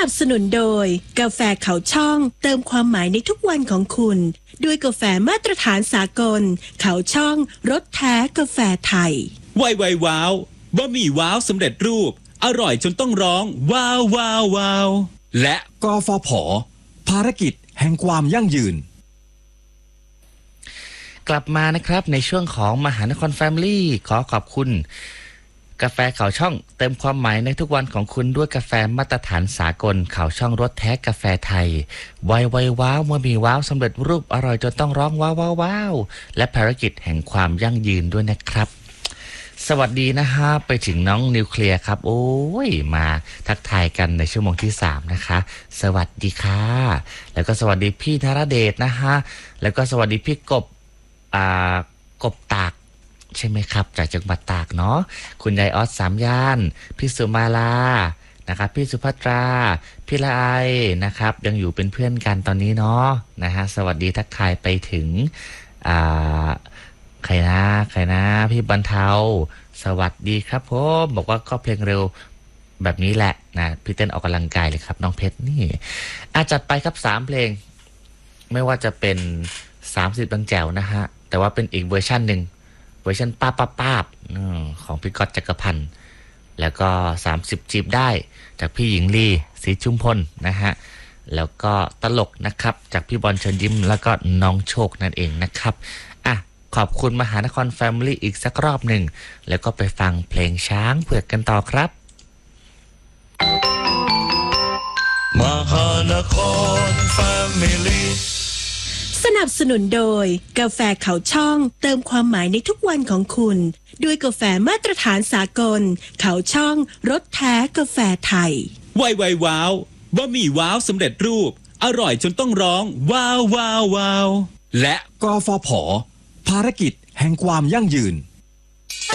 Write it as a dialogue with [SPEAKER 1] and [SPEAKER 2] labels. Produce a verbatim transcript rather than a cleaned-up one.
[SPEAKER 1] นับสนุนโดยกาแฟเขาช่องเติมความหมายในทุกวันของคุณด้วยกาแฟมาตรฐานสากลเขาช่องรสแท้กาแฟไทย
[SPEAKER 2] ไวไวว้าวบะหมี่ว้าวสำเร็จรูปอร่อยจนต้องร้องว้าวว้าวว้าวและ
[SPEAKER 3] กฟผ.ภารกิจแห่งความยั่งยืน
[SPEAKER 4] กลับมานะครับในช่วงของมหานครแฟมิลี่ขอขอบคุณกาแฟเขาช่องเติมความหมายในทุกวันของคุณด้วยกาแฟมาตรฐานสากลเขาช่องรสแท้กาแฟไทยไวไวว้าวเมื่อมีว้าวสำเร็จรูปอร่อยจนต้องร้องว้าวว้าวว้าวและภารกิจแห่งความยั่งยืนด้วยนะครับสวัสดีนะฮะไปถึงน้องนิวเคลียร์ครับโอ้ยมาทักทายกันในชั่วโมงที่สามนะคะสวัสดีค่ะแล้วก็สวัสดีพี่ธารเดชนะฮะแล้วก็สวัสดีพี่กบอ่ากบตากใช่ไหมครับจากจังหวัดตากเนาะคุณยายออสสามย่านพี่สุมาลานะครับพี่สุภัตราพี่ละไอนะครับยังอยู่เป็นเพื่อนกันตอนนี้เนาะนะฮะสวัสดีทักทายไปถึงอ่าใครนะใครนะพี่บรรเทาสวัสดีครับผมบอกว่าก็เพลงเร็วแบบนี้แหละนะพี่เต้นออกกำลังกายเลยครับน้องเพชรนี่อาจัดไปครับสามเพลงไม่ว่าจะเป็นสามสิบบางแจ๋วนะฮะแต่ว่าเป็นอีกเวอร์ชันหนึ่งเวอร์ชันป้าป้าป้าบของพี่ก๊อตจักรพันธ์แล้วก็สามสิบจีบได้จากพี่หญิงลีศรีชุมพลนะฮะแล้วก็ตลกนะครับจากพี่บอลเชิญยิ้มแล้วก็น้องโชคนั่นเองนะครับอ่ะขอบคุณมหานครแฟมิลี่อีกสักรอบหนึ่งแล้วก็ไปฟังเพลงช้างเผือกกันต่อครับ
[SPEAKER 5] มหานครแฟมิลี่
[SPEAKER 1] สนับสนุนโดยกาแฟเขาช่องเติมความหมายในทุกวันของคุณด้วยกาแฟมาตรฐานสากลเขาช่องรสแท้กาแฟไทย
[SPEAKER 2] ไวไวว้าวบะหมี่ว้าวสำเร็จรูปอร่อยจนต้องร้องว้าวว้าวว้าวและ
[SPEAKER 3] กฟผ.ภารกิจแห่งความยั่งยืน